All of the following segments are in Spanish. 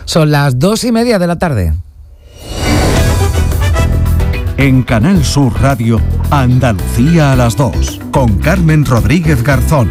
Son las 2:30 de la tarde. En Canal Sur Radio, Andalucía a las 2, con Carmen Rodríguez Garzón.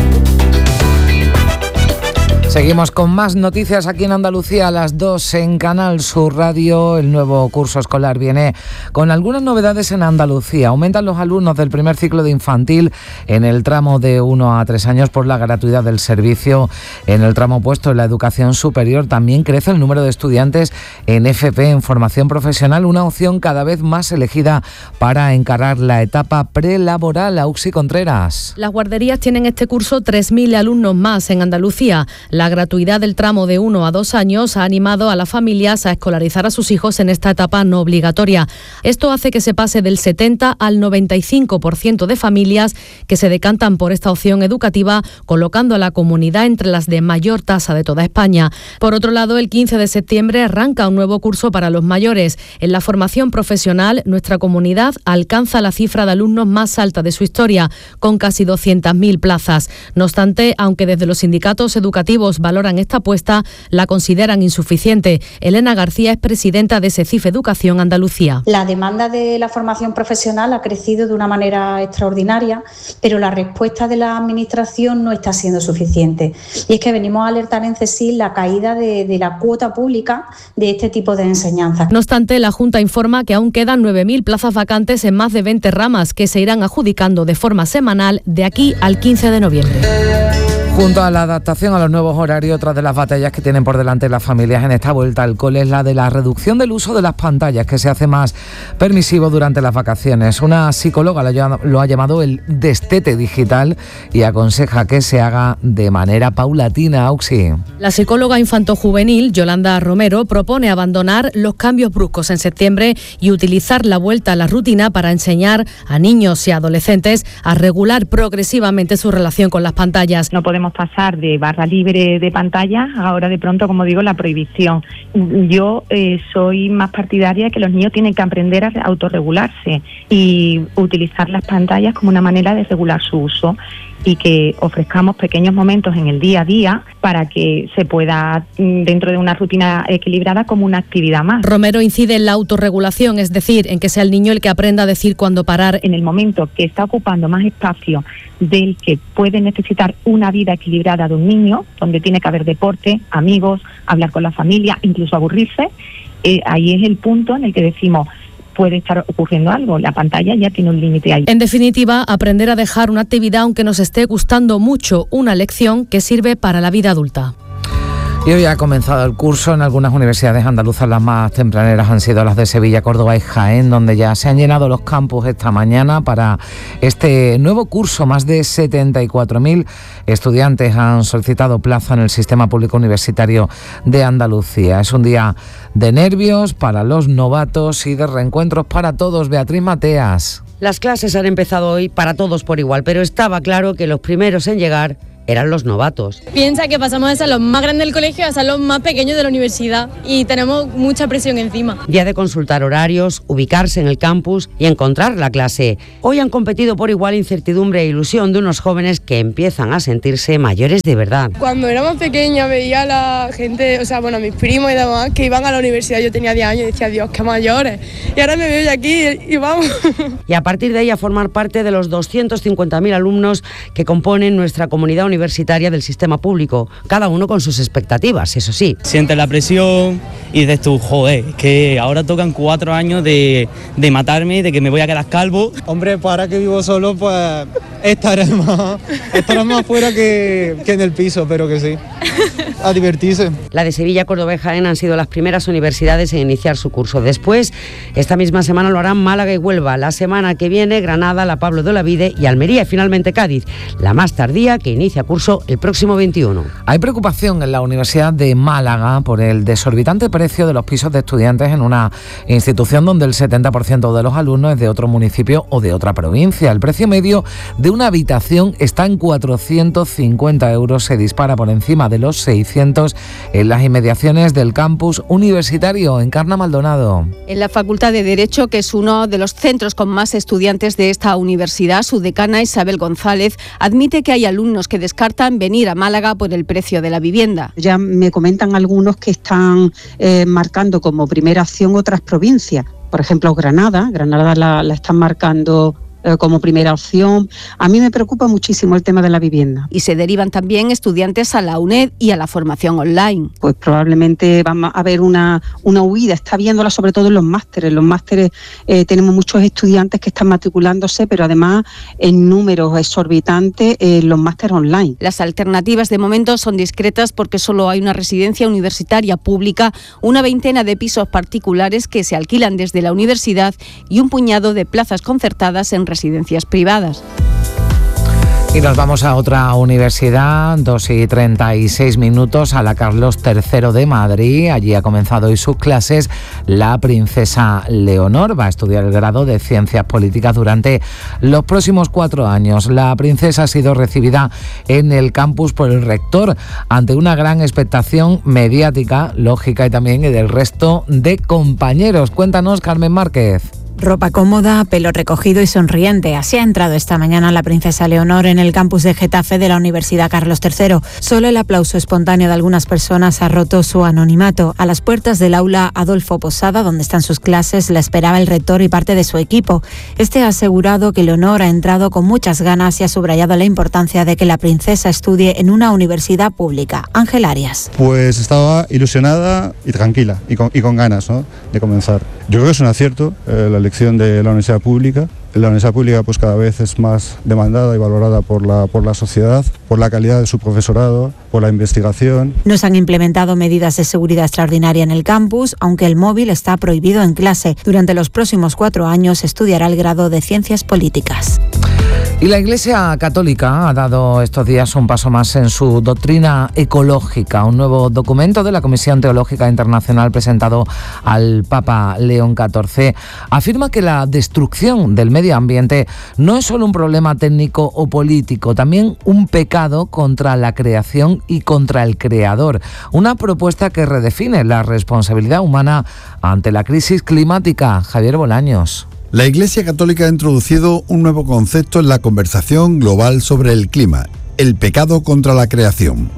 Seguimos con más noticias aquí en Andalucía a las 2 en Canal Sur Radio. El nuevo curso escolar viene con algunas novedades en Andalucía. Aumentan los alumnos del primer ciclo de infantil en el tramo de 1 a 3 años por la gratuidad del servicio. En el tramo opuesto, en la educación superior, también crece el número de estudiantes en FP, en formación profesional, una opción cada vez más elegida para encarar la etapa prelaboral. Auxi Contreras. Las guarderías tienen este curso 3.000 alumnos más en Andalucía. La gratuidad del tramo de 1 a 2 años ha animado a las familias a escolarizar a sus hijos en esta etapa no obligatoria. Esto hace que se pase del 70 al 95% de familias que se decantan por esta opción educativa, colocando a la comunidad entre las de mayor tasa de toda España. Por otro lado, el 15 de septiembre arranca un nuevo curso para los mayores. En la formación profesional, nuestra comunidad alcanza la cifra de alumnos más alta de su historia, con casi 200.000 plazas. No obstante, aunque desde los sindicatos educativos valoran esta apuesta, la consideran insuficiente. Elena García es presidenta de SECIF Educación Andalucía. La demanda de la formación profesional ha crecido de una manera extraordinaria, pero la respuesta de la Administración no está siendo suficiente. Y es que venimos a alertar en CESIF la caída de la cuota pública de este tipo de enseñanza. No obstante, la Junta informa que aún quedan 9.000 plazas vacantes en más de 20 ramas que se irán adjudicando de forma semanal de aquí al 15 de noviembre. Junto a la adaptación a los nuevos horarios, otras de las batallas que tienen por delante las familias en esta vuelta al cole es la de la reducción del uso de las pantallas, que se hace más permisivo durante las vacaciones. Una psicóloga lo ha llamado el destete digital y aconseja que se haga de manera paulatina. Auxi. La psicóloga infantojuvenil Yolanda Romero propone abandonar los cambios bruscos en septiembre y utilizar la vuelta a la rutina para enseñar a niños y adolescentes a regular progresivamente su relación con las pantallas. No podemos pasar de barra libre de pantalla, ahora de pronto, como digo, la prohibición. Yo soy más partidaria de que los niños tienen que aprender a autorregularse y utilizar las pantallas como una manera de regular su uso, y que ofrezcamos pequeños momentos en el día a día para que se pueda, dentro de una rutina equilibrada, como una actividad más. Romero incide en la autorregulación, es decir, en que sea el niño el que aprenda a decir cuándo parar. En el momento que está ocupando más espacio del que puede necesitar una vida equilibrada de un niño, donde tiene que haber deporte, amigos, hablar con la familia, incluso aburrirse, ahí es el punto en el que decimos: puede estar ocurriendo algo, la pantalla ya tiene un límite ahí. En definitiva, aprender a dejar una actividad aunque nos esté gustando mucho, una lección que sirve para la vida adulta. Y hoy ha comenzado el curso en algunas universidades andaluzas. Las más tempraneras han sido las de Sevilla, Córdoba y Jaén, donde ya se han llenado los campus esta mañana para este nuevo curso. Más de 74.000 estudiantes han solicitado plaza en el sistema público universitario de Andalucía. Es un día de nervios para los novatos y de reencuentros para todos. Beatriz Mateas. Las clases han empezado hoy para todos por igual, pero estaba claro que los primeros en llegar eran los novatos. Piensa que pasamos de ser los más grandes del colegio a ser los más pequeños de la universidad y tenemos mucha presión encima. Día de consultar horarios, ubicarse en el campus y encontrar la clase. Hoy han competido por igual incertidumbre e ilusión de unos jóvenes que empiezan a sentirse mayores de verdad. Cuando era más pequeña veía a la gente, mis primos y demás, que iban a la universidad. Yo tenía 10 años y decía: Dios, qué mayores. Y ahora me veo ya aquí y vamos. Y a partir de ahí a formar parte de los 250.000 alumnos que componen nuestra comunidad universitaria del sistema público, cada uno con sus expectativas, eso sí. Sientes la presión y dices tú: joder, que ahora tocan 4 años de matarme, de que me voy a quedar calvo. Hombre, pues ahora que vivo solo, pues estaré más fuera que en el piso, pero que sí, a divertirse. La de Sevilla, Córdoba y Jaén han sido las primeras universidades en iniciar su curso. Después, esta misma semana lo harán Málaga y Huelva. La semana que viene, Granada, La Pablo de Olavide y Almería, y finalmente Cádiz, la más tardía, que inicia curso el próximo 21. Hay preocupación en la Universidad de Málaga por el desorbitante precio precio de los pisos de estudiantes en una institución donde el 70% de los alumnos es de otro municipio o de otra provincia. El precio medio de una habitación está en 450 euros, se dispara por encima de los 600 en las inmediaciones del campus universitario. Encarna Maldonado. En la Facultad de Derecho, que es uno de los centros con más estudiantes de esta universidad, su decana Isabel González admite que hay alumnos que descartan venir a Málaga por el precio de la vivienda. Ya me comentan algunos que están marcando como primera opción otras provincias. Por ejemplo, Granada la están marcando como primera opción. A mí me preocupa muchísimo el tema de la vivienda. Y se derivan también estudiantes a la UNED y a la formación online. Pues probablemente vamos a ver una huida, está viéndola sobre todo en los másteres. Los másteres tenemos muchos estudiantes que están matriculándose, pero además en números exorbitantes los másteres online. Las alternativas de momento son discretas porque solo hay una residencia universitaria pública, una veintena de pisos particulares que se alquilan desde la universidad y un puñado de plazas concertadas en residencias privadas. Y nos vamos a otra universidad, 2:36, a la Carlos III de Madrid. Allí ha comenzado hoy sus clases la princesa Leonor. Va a estudiar el grado de Ciencias Políticas durante los próximos 4 años. La princesa ha sido recibida en el campus por el rector ante una gran expectación mediática, lógica y también del resto de compañeros. Cuéntanos, Carmen Márquez. Ropa cómoda, pelo recogido y sonriente. Así ha entrado esta mañana la princesa Leonor en el campus de Getafe de la Universidad Carlos III. Solo el aplauso espontáneo de algunas personas ha roto su anonimato. A las puertas del aula Adolfo Posada, donde están sus clases, la esperaba el rector y parte de su equipo. Este ha asegurado que Leonor ha entrado con muchas ganas y ha subrayado la importancia de que la princesa estudie en una universidad pública. Ángel Arias. Pues estaba ilusionada y tranquila y con ganas, ¿no?, de comenzar. Yo creo que es un acierto la elección de la universidad pública. La universidad pública pues cada vez es más demandada y valorada por la sociedad, por la calidad de su profesorado, por la investigación. No se han implementado medidas de seguridad extraordinaria en el campus, aunque el móvil está prohibido en clase. Durante los próximos 4 años estudiará el grado de Ciencias Políticas. Y la Iglesia Católica ha dado estos días un paso más en su doctrina ecológica. Un nuevo documento de la Comisión Teológica Internacional presentado al Papa León XIV afirma que la destrucción del medio ambiente no es solo un problema técnico o político, también un pecado contra la creación y contra el creador. Una propuesta que redefine la responsabilidad humana ante la crisis climática. Javier Bolaños. La Iglesia Católica ha introducido un nuevo concepto en la conversación global sobre el clima: el pecado contra la creación.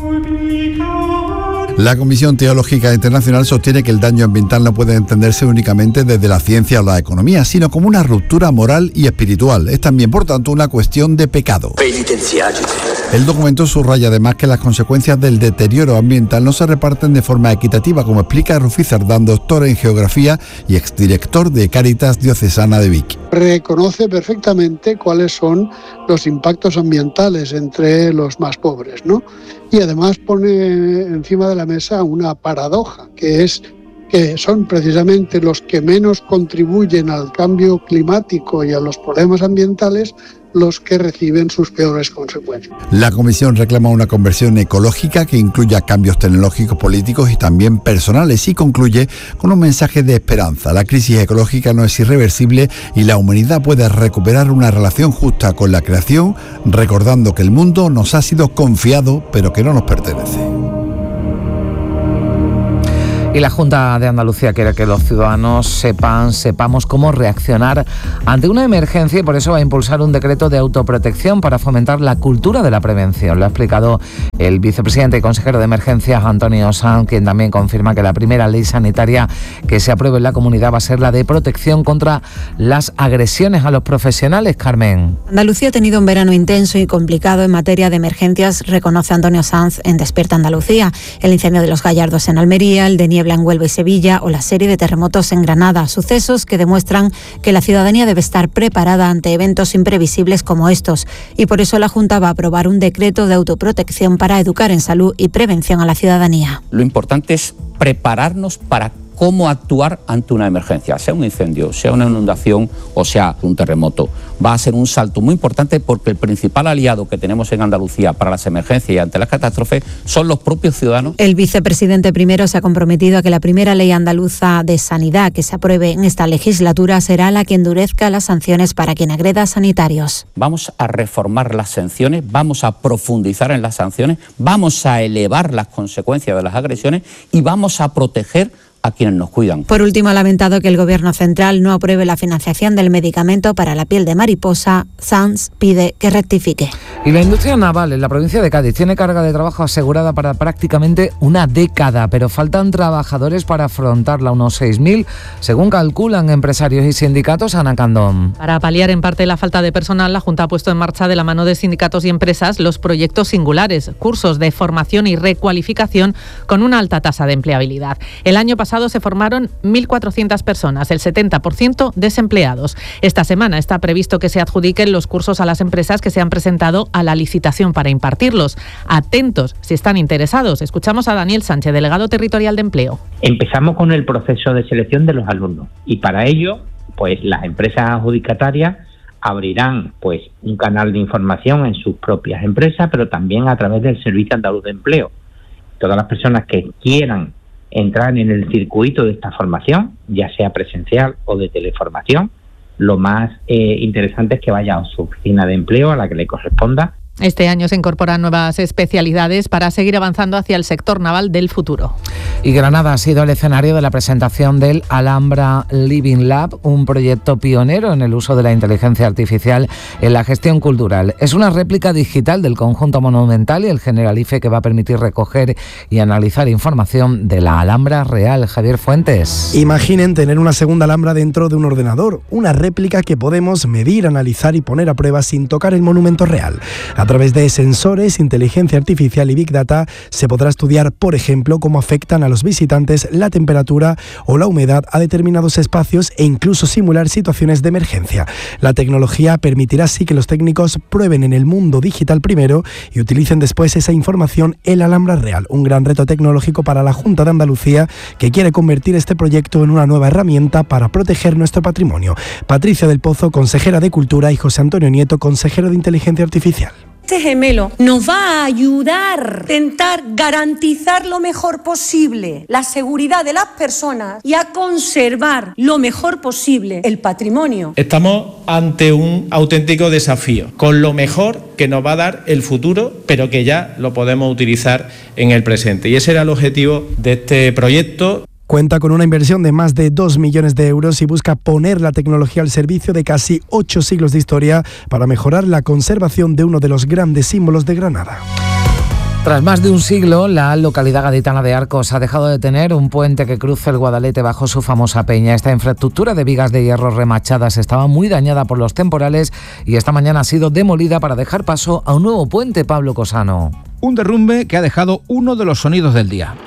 La Comisión Teológica Internacional sostiene que el daño ambiental no puede entenderse únicamente desde la ciencia o la economía, sino como una ruptura moral y espiritual. Es también, por tanto, una cuestión de pecado. El documento subraya además que las consecuencias del deterioro ambiental no se reparten de forma equitativa, como explica Rufi Cerdán, doctor en geografía y exdirector de Cáritas Diocesana de Vic. Reconoce perfectamente cuáles son los impactos ambientales entre los más pobres, ¿no? Y además pone encima de la mesa una paradoja, que es que son precisamente los que menos contribuyen al cambio climático y a los problemas ambientales los que reciben sus peores consecuencias. La Comisión reclama una conversión ecológica que incluya cambios tecnológicos, políticos y también personales, y concluye con un mensaje de esperanza. La crisis ecológica no es irreversible y la humanidad puede recuperar una relación justa con la creación, recordando que el mundo nos ha sido confiado, pero que no nos pertenece. Y la Junta de Andalucía quiere que los ciudadanos sepamos cómo reaccionar ante una emergencia y por eso va a impulsar un decreto de autoprotección para fomentar la cultura de la prevención. Lo ha explicado el vicepresidente y consejero de Emergencias, Antonio Sanz, quien también confirma que la primera ley sanitaria que se apruebe en la comunidad va a ser la de protección contra las agresiones a los profesionales. Carmen. Andalucía ha tenido un verano intenso y complicado en materia de emergencias, reconoce Antonio Sanz en Despierta Andalucía. El incendio de los Gallardos en Almería, el de niebla en Huelva y Sevilla o la serie de terremotos en Granada, sucesos que demuestran que la ciudadanía debe estar preparada ante eventos imprevisibles como estos, y por eso la Junta va a aprobar un decreto de autoprotección para educar en salud y prevención a la ciudadanía. Lo importante es prepararnos para cómo actuar ante una emergencia, sea un incendio, sea una inundación o sea un terremoto. Va a ser un salto muy importante porque el principal aliado que tenemos en Andalucía para las emergencias y ante las catástrofes son los propios ciudadanos. El vicepresidente primero se ha comprometido a que la primera ley andaluza de sanidad que se apruebe en esta legislatura será la que endurezca las sanciones para quien agreda a sanitarios. Vamos a reformar las sanciones, vamos a profundizar en las sanciones, vamos a elevar las consecuencias de las agresiones y vamos a proteger a quienes nos cuidan. Por último, ha lamentado que el Gobierno central no apruebe la financiación del medicamento para la piel de mariposa. Sanz pide que rectifique. Y la industria naval en la provincia de Cádiz tiene carga de trabajo asegurada para prácticamente una década, pero faltan trabajadores para afrontarla, unos 6.000, según calculan empresarios y sindicatos. Ana Candón. Para paliar en parte la falta de personal, la Junta ha puesto en marcha de la mano de sindicatos y empresas los proyectos singulares, cursos de formación y recualificación con una alta tasa de empleabilidad. El año pasado se formaron 1.400 personas, el 70% desempleados. Esta semana está previsto que se adjudiquen los cursos a las empresas que se han presentado a la licitación para impartirlos. Atentos si están interesados. Escuchamos a Daniel Sánchez, delegado territorial de Empleo. Empezamos con el proceso de selección de los alumnos y para ello, pues las empresas adjudicatarias abrirán pues un canal de información en sus propias empresas, pero también a través del Servicio Andaluz de Empleo. Todas las personas que quieran entrar en el circuito de esta formación, ya sea presencial o de teleformación, lo más interesante es que vaya a su oficina de empleo a la que le corresponda. Este año se incorporan nuevas especialidades para seguir avanzando hacia el sector naval del futuro. Y Granada ha sido el escenario de la presentación del Alhambra Living Lab, un proyecto pionero en el uso de la inteligencia artificial en la gestión cultural. Es una réplica digital del conjunto monumental y el Generalife que va a permitir recoger y analizar información de la Alhambra real. Javier Fuentes. Imaginen tener una segunda Alhambra dentro de un ordenador, una réplica que podemos medir, analizar y poner a prueba sin tocar el monumento real. A través de sensores, inteligencia artificial y Big Data se podrá estudiar, por ejemplo, cómo afectan a los visitantes la temperatura o la humedad a determinados espacios e incluso simular situaciones de emergencia. La tecnología permitirá así que los técnicos prueben en el mundo digital primero y utilicen después esa información en la Alhambra real. Un gran reto tecnológico para la Junta de Andalucía, que quiere convertir este proyecto en una nueva herramienta para proteger nuestro patrimonio. Patricia del Pozo, consejera de Cultura, y José Antonio Nieto, consejero de Inteligencia Artificial. Este gemelo nos va a ayudar a intentar garantizar lo mejor posible la seguridad de las personas y a conservar lo mejor posible el patrimonio. Estamos ante un auténtico desafío, con lo mejor que nos va a dar el futuro, pero que ya lo podemos utilizar en el presente. Y ese era el objetivo de este proyecto. Cuenta con una inversión de más de 2 millones de euros y busca poner la tecnología al servicio de casi 8 siglos de historia para mejorar la conservación de uno de los grandes símbolos de Granada. Tras más de un siglo, la localidad gaditana de Arcos ha dejado de tener un puente que cruce el Guadalete bajo su famosa peña. Esta infraestructura de vigas de hierro remachadas estaba muy dañada por los temporales y esta mañana ha sido demolida para dejar paso a un nuevo puente. Pablo Cosano. Un derrumbe que ha dejado uno de los sonidos del día.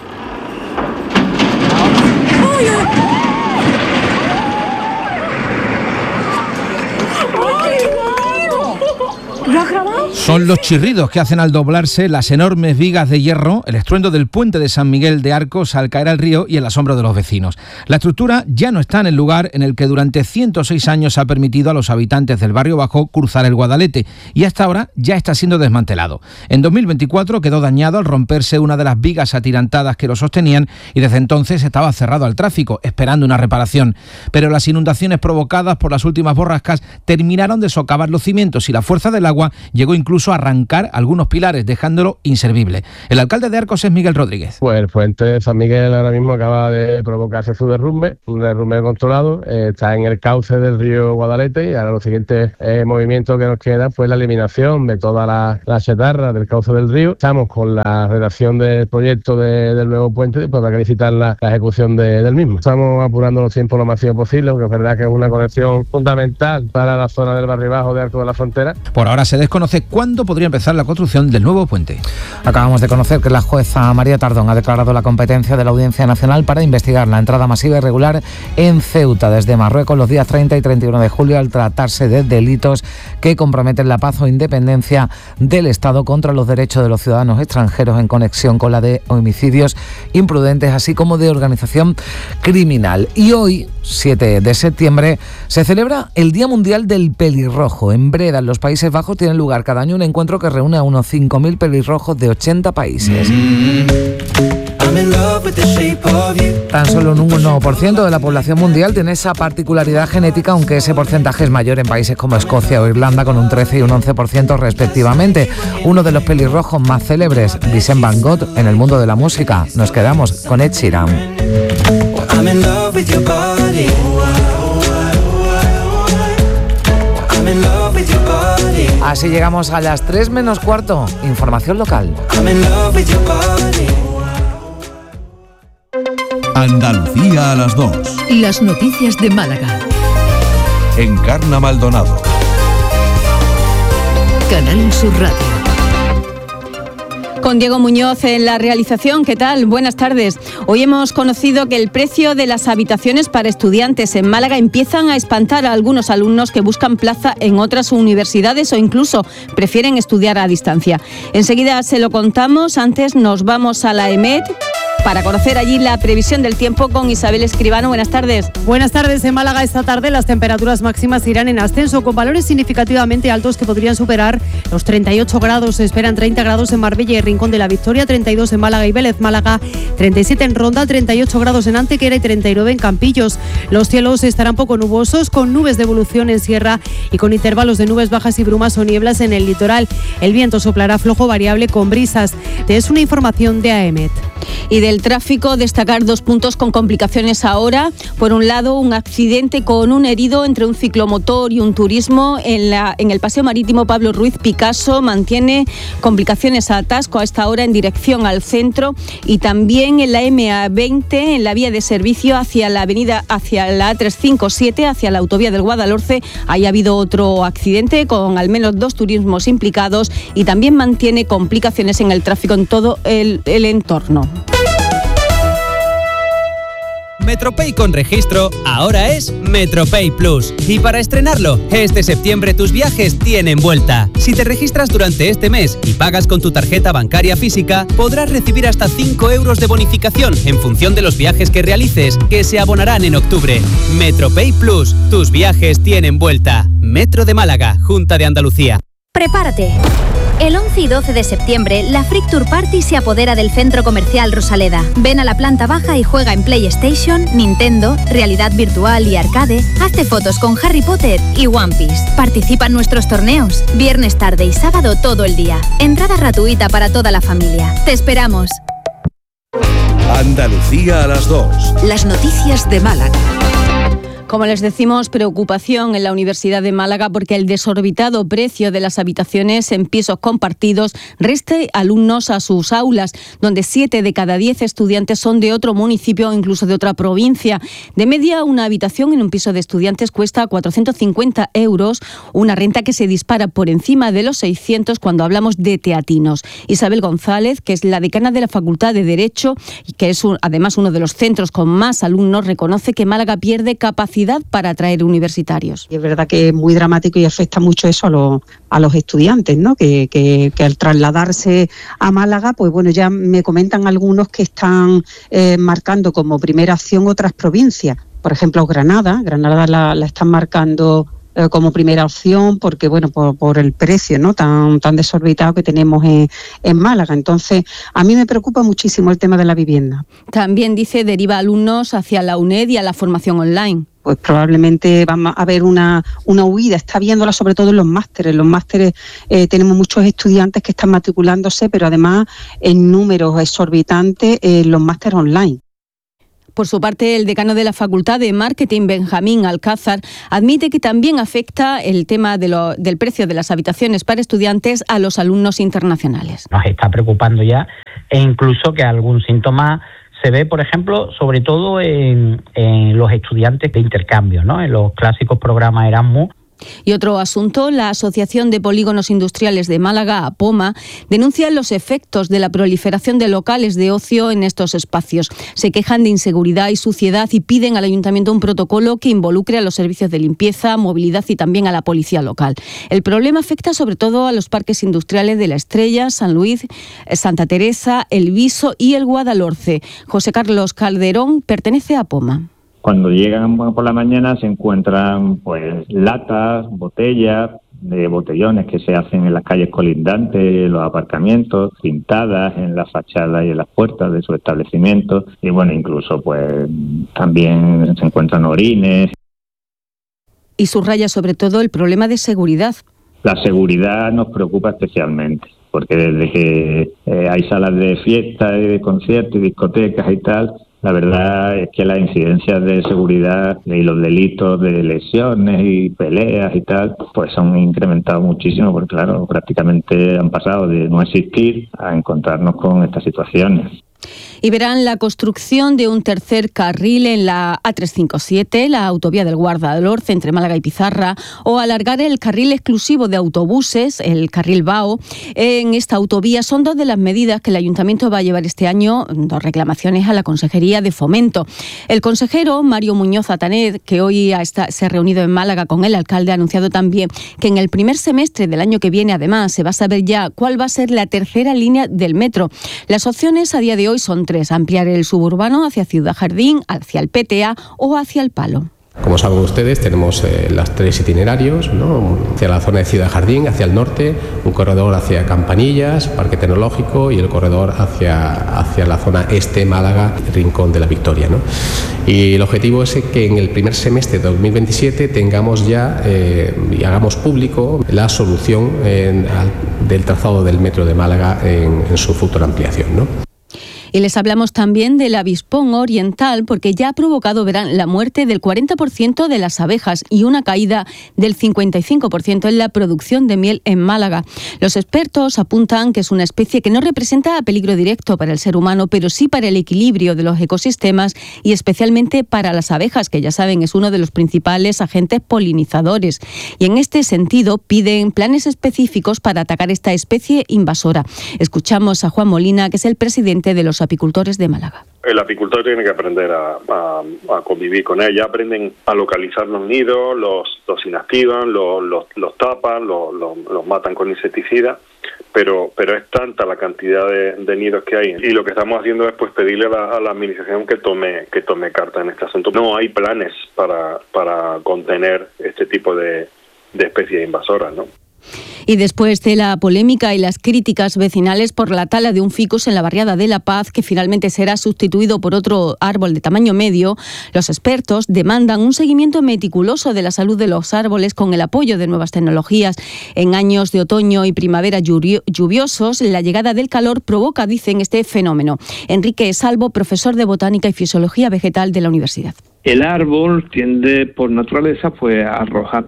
Son los chirridos que hacen al doblarse las enormes vigas de hierro, el estruendo del puente de San Miguel de Arcos al caer al río y el asombro de los vecinos. La estructura ya no está en el lugar en el que durante 106 años ha permitido a los habitantes del barrio bajo cruzar el Guadalete y hasta ahora ya está siendo desmantelado. En 2024 quedó dañado al romperse una de las vigas atirantadas que lo sostenían y desde entonces estaba cerrado al tráfico, esperando una reparación. Pero las inundaciones provocadas por las últimas borrascas terminaron de socavar los cimientos y la fuerza del agua llegó incluso a arrancar algunos pilares, dejándolo inservible. El alcalde de Arcos es Miguel Rodríguez. Pues el puente de San Miguel ahora mismo acaba de provocarse su derrumbe, un derrumbe controlado, está en el cauce del río Guadalete y ahora los siguientes movimientos que nos quedan pues la eliminación de toda la chatarra del cauce del río. Estamos con la redacción del proyecto del nuevo puente pues para licitar la ejecución del mismo. Estamos apurando los tiempos lo máximo posible, porque es verdad que es una conexión fundamental para la zona del barrio bajo de Arcos de la Frontera. Por ahora se desconoce cuándo podría empezar la construcción del nuevo puente. Acabamos de conocer que la jueza María Tardón ha declarado la competencia de la Audiencia Nacional para investigar la entrada masiva y irregular en Ceuta desde Marruecos los días 30 y 31 de julio al tratarse de delitos que comprometen la paz o independencia del Estado contra los derechos de los ciudadanos extranjeros en conexión con la de homicidios imprudentes, así como de organización criminal. Y hoy, 7 de septiembre, se celebra el Día Mundial del Pelirrojo. En Breda, en los Países Bajos, tiene lugar cada año un encuentro que reúne a unos 5.000 pelirrojos de 80 países. Tan solo un 1% de la población mundial tiene esa particularidad genética, aunque ese porcentaje es mayor en países como Escocia o Irlanda, con un 13 y un 11% respectivamente. Uno de los pelirrojos más célebres, Vincent Van Gogh, en el mundo de la música. Nos quedamos con Ed Sheeran. Así llegamos a las 3 menos cuarto. Información local. Andalucía a las 2. Las noticias de Málaga. Encarna Maldonado. Canal Sur Radio. Con Diego Muñoz en la realización. ¿Qué tal? Buenas tardes. Hoy hemos conocido que el precio de las habitaciones para estudiantes en Málaga empiezan a espantar a algunos alumnos que buscan plaza en otras universidades o incluso prefieren estudiar a distancia. Enseguida se lo contamos. Antes nos vamos a la EMET para conocer allí la previsión del tiempo con Isabel Escribano. Buenas tardes. Buenas tardes. En Málaga esta tarde las temperaturas máximas irán en ascenso con valores significativamente altos que podrían superar los 38 grados. Se esperan 30 grados en Marbella y Rincón de la Victoria, 32 en Málaga y Vélez Málaga, 37 en Ronda, 38 grados en Antequera y 39 en Campillos. Los cielos estarán poco nubosos, con nubes de evolución en Sierra y con intervalos de nubes bajas y brumas o nieblas en el litoral. El viento soplará flojo variable con brisas. Es una información de AEMET. Y del tráfico, destacar 2 puntos con complicaciones ahora. Por un lado, un accidente con un herido entre un ciclomotor y un turismo en el paseo marítimo Pablo Ruiz Picasso. Mantiene complicaciones a atasco a esta hora en dirección al centro, y también en la MA20 en la vía de servicio hacia la avenida, hacia la A357, hacia la autovía del Guadalhorce. Ahí ha habido otro accidente con al menos 2 turismos implicados y también mantiene complicaciones en el tráfico en todo el entorno. MetroPay con registro ahora es MetroPay Plus. Y para estrenarlo, este septiembre tus viajes tienen vuelta. Si te registras durante este mes y pagas con tu tarjeta bancaria física, podrás recibir hasta 5 euros de bonificación en función de los viajes que realices, que se abonarán en octubre. MetroPay Plus, tus viajes tienen vuelta. Metro de Málaga, Junta de Andalucía. Prepárate. El 11 y 12 de septiembre, la Freak Tour Party se apodera del Centro Comercial Rosaleda. Ven a la planta baja y juega en PlayStation, Nintendo, realidad virtual y arcade. Hazte fotos con Harry Potter y One Piece. Participa en nuestros torneos, viernes tarde y sábado todo el día. Entrada gratuita para toda la familia. ¡Te esperamos! Andalucía a las 2. Las noticias de Málaga. Como les decimos, preocupación en la Universidad de Málaga porque el desorbitado precio de las habitaciones en pisos compartidos reste alumnos a sus aulas, donde 7 de cada 10 estudiantes son de otro municipio o incluso de otra provincia. De media, una habitación en un piso de estudiantes cuesta 450 euros, una renta que se dispara por encima de los 600 cuando hablamos de teatinos. Isabel González, que es la decana de la Facultad de Derecho y que es además uno de los centros con más alumnos, reconoce que Málaga pierde capacidad para atraer universitarios. Y es verdad que es muy dramático y afecta mucho eso a los estudiantes, ¿no? Que al trasladarse a Málaga, pues bueno, ya me comentan algunos que están marcando como primera opción otras provincias. Por ejemplo, Granada la están marcando como primera opción porque, bueno, por el precio, ¿no? tan desorbitado que tenemos en Málaga. Entonces, a mí me preocupa muchísimo el tema de la vivienda. También dice deriva alumnos hacia la UNED y a la formación online. Pues probablemente va a haber una huida, está viéndola sobre todo en los másteres. Los másteres tenemos muchos estudiantes que están matriculándose, pero además en números exorbitantes los másteres online. Por su parte, el decano de la Facultad de Marketing, Benjamín Alcázar, admite que también afecta el tema del precio de las habitaciones para estudiantes a los alumnos internacionales. Nos está preocupando ya, e incluso que algún síntoma se ve, por ejemplo, sobre todo en los estudiantes de intercambio, ¿no? En los clásicos programas Erasmus, Y otro asunto, la Asociación de Polígonos Industriales de Málaga, APOMA, denuncia los efectos de la proliferación de locales de ocio en estos espacios. Se quejan de inseguridad y suciedad y piden al Ayuntamiento un protocolo que involucre a los servicios de limpieza, movilidad y también a la policía local. El problema afecta sobre todo a los parques industriales de La Estrella, San Luis, Santa Teresa, El Viso y el Guadalhorce. José Carlos Calderón pertenece a APOMA. Cuando llegan por la mañana se encuentran pues latas, botellas, de botellones que se hacen en las calles colindantes, los aparcamientos, pintadas en las fachadas y en las puertas de sus establecimientos, y bueno, incluso pues también se encuentran orines. Y subraya sobre todo el problema de seguridad. La seguridad nos preocupa especialmente, porque desde que hay salas de fiesta y de conciertos y discotecas y tal, la verdad es que las incidencias de seguridad y los delitos de lesiones y peleas y tal, pues son incrementados muchísimo, porque claro, prácticamente han pasado de no existir a encontrarnos con estas situaciones. Y verán la construcción de un tercer carril en la A357, la autovía del Guadalhorce entre Málaga y Pizarra, o alargar el carril exclusivo de autobuses, el carril BAO, en esta autovía. Son dos de las medidas que el Ayuntamiento va a llevar este año, dos reclamaciones a la Consejería de Fomento. El consejero Mario Muñoz Atanet, que hoy se ha reunido en Málaga con el alcalde, ha anunciado también que en el primer semestre del año que viene, además, se va a saber ya cuál va a ser la tercera línea del metro. Las opciones a día de hoy son 3: ampliar el suburbano hacia Ciudad Jardín, hacia el PTA o hacia el Palo. Como saben ustedes, tenemos los 3 itinerarios, ¿no? Hacia la zona de Ciudad Jardín, hacia el norte, un corredor hacia Campanillas, Parque Tecnológico, y el corredor hacia la zona este, Málaga, Rincón de la Victoria, ¿no? Y el objetivo es que en el primer semestre de 2027 tengamos ya y hagamos público la solución del trazado del metro de Málaga en su futura ampliación, ¿no? Y les hablamos también del avispón oriental, porque ya ha provocado, verán, la muerte del 40% de las abejas y una caída del 55% en la producción de miel en Málaga. Los expertos apuntan que es una especie que no representa peligro directo para el ser humano, pero sí para el equilibrio de los ecosistemas y especialmente para las abejas, que ya saben es uno de los principales agentes polinizadores. Y en este sentido piden planes específicos para atacar esta especie invasora. Escuchamos a Juan Molina, que es el presidente de los apicultores de Málaga. El apicultor tiene que aprender a convivir con ella, aprenden a localizar los nidos, los inactivan, los tapan, los matan con insecticida, pero es tanta la cantidad de nidos que hay, y lo que estamos haciendo es pues pedirle a la administración que tome carta en este asunto. No hay planes para contener este tipo de especies invasoras, ¿no? Y después de la polémica y las críticas vecinales por la tala de un ficus en la barriada de La Paz, que finalmente será sustituido por otro árbol de tamaño medio, los expertos demandan un seguimiento meticuloso de la salud de los árboles con el apoyo de nuevas tecnologías. En años de otoño y primavera lluviosos, la llegada del calor provoca, dicen, este fenómeno. Enrique Salvo, profesor de Botánica y Fisiología Vegetal de la Universidad. El árbol tiende por naturaleza pues a arrojar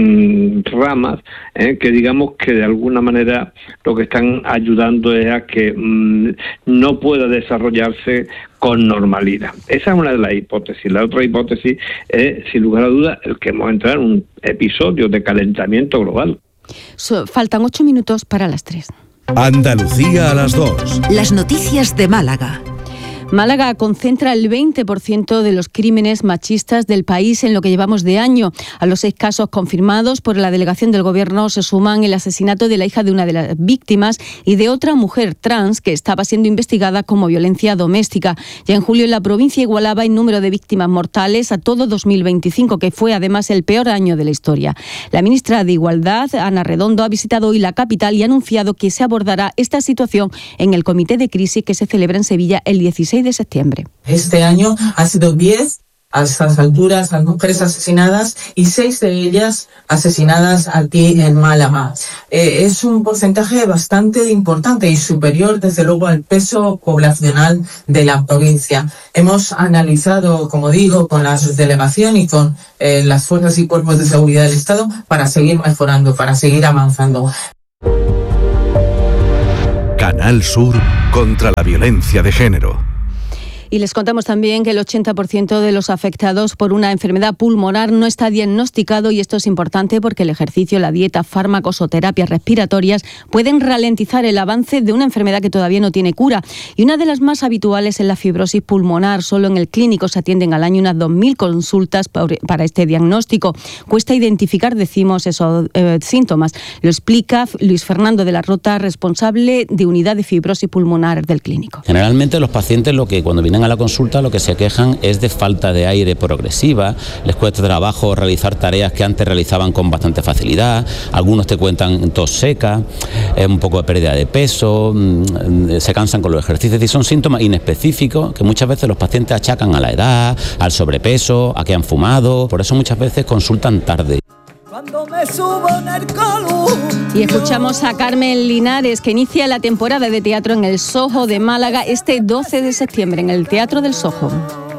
ramas que digamos que de alguna manera lo que están ayudando es a que no pueda desarrollarse con normalidad. Esa es una de las hipótesis. La otra hipótesis es, sin lugar a dudas, el que hemos entrado en un episodio de calentamiento global. Faltan 8 minutos para las 3. Andalucía a las 2. Las noticias de Málaga. Málaga concentra el 20% de los crímenes machistas del país en lo que llevamos de año. A los 6 casos confirmados por la delegación del Gobierno se suman el asesinato de la hija de una de las víctimas y de otra mujer trans que estaba siendo investigada como violencia doméstica. Ya en julio en la provincia igualaba el número de víctimas mortales a todo 2025, que fue además el peor año de la historia. La ministra de Igualdad, Ana Redondo, ha visitado hoy la capital y ha anunciado que se abordará esta situación en el comité de crisis que se celebra en Sevilla el 16 de septiembre. Este año ha sido 10 a estas alturas las mujeres asesinadas y 6 de ellas asesinadas aquí en Málaga. Es un porcentaje bastante importante y superior desde luego al peso poblacional de la provincia. Hemos analizado, como digo, con la delegación y con las fuerzas y cuerpos de seguridad del Estado para seguir mejorando, para seguir avanzando. Canal Sur contra la violencia de género. Y les contamos también que el 80% de los afectados por una enfermedad pulmonar no está diagnosticado, y esto es importante porque el ejercicio, la dieta, fármacos o terapias respiratorias pueden ralentizar el avance de una enfermedad que todavía no tiene cura. Y una de las más habituales es la fibrosis pulmonar. Solo en el clínico se atienden al año unas 2.000 consultas para este diagnóstico. Cuesta identificar, decimos, esos síntomas. Lo explica Luis Fernando de la Rota, responsable de unidad de fibrosis pulmonar del clínico. Generalmente los pacientes cuando vienen a la consulta lo que se quejan es de falta de aire progresiva, les cuesta trabajo realizar tareas que antes realizaban con bastante facilidad, algunos te cuentan tos seca, un poco de pérdida de peso, se cansan con los ejercicios, y son síntomas inespecíficos que muchas veces los pacientes achacan a la edad, al sobrepeso, a que han fumado, por eso muchas veces consultan tarde. Y escuchamos a Carmen Linares, que inicia la temporada de teatro en el Soho de Málaga este 12 de septiembre, en el Teatro del Soho.